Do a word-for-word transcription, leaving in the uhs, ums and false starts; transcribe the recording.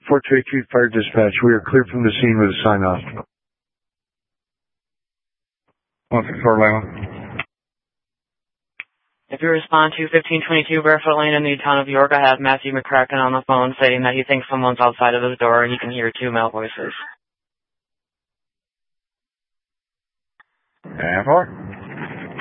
Fort Street Fire Dispatch, we are clear from the scene with a sign off. one fifty-four Lima. If you respond to fifteen twenty-two Barefoot Lane in the town of York, I have Matthew McCracken on the phone saying that he thinks someone's outside of his door and he can hear two male voices. And four.